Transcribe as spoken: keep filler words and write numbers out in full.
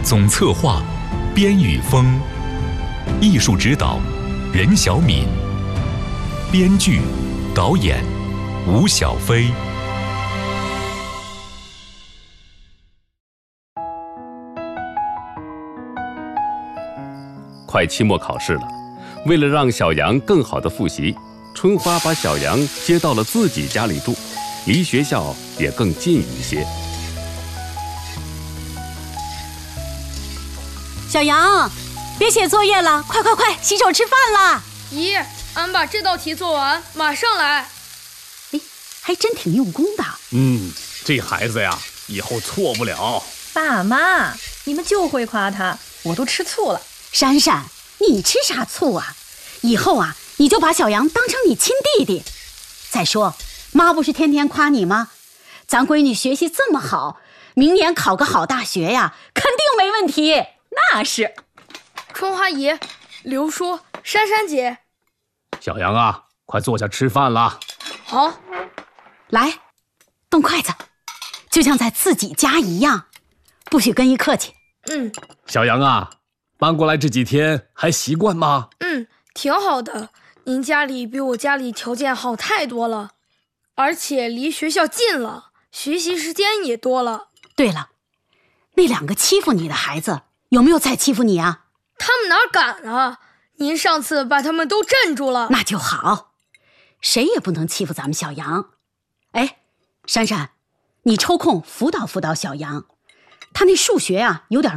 总策划边雨峰，艺术指导任小敏，编剧导演吴小飞。 快期末考试了，为了让小杨更好的复习，春花把小杨接到了自己家里住，离学校也更近一些。 小杨，别写作业了，快快快，洗手吃饭啦！ 姨，俺把这道题做完，马上来。 哎，还真挺用功的。 嗯，这孩子呀，以后错不了。 爸妈，你们就会夸他，我都吃醋了。 珊珊，你吃啥醋啊？以后啊，你就把小杨当成你亲弟弟。再说，妈不是天天夸你吗？咱闺女学习这么好，明年考个好大学呀，肯定没问题。 那是。 春花姨、刘叔、珊珊姐， 小杨啊，快坐下吃饭了。 好， 来，动筷子，就像在自己家一样，不许跟一客气。 嗯。 小杨啊，搬过来这几天还习惯吗？ 嗯，挺好的。您家里比我家里条件好太多了，而且离学校近了，学习时间也多了。 对了，那两个欺负你的孩子有没有再欺负你啊？ 他们哪敢啊！您上次把他们都镇住了。 那就好，谁也不能欺负咱们小杨。哎，珊珊，你抽空辅导辅导小杨，他那数学啊有点